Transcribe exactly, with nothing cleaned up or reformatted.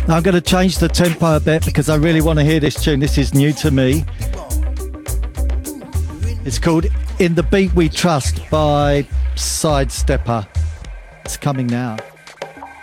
Now I'm going to change the tempo a bit because I really want to hear this tune. This is new to me. It's called In the Beat We Trust by Sidestepper. It's coming now.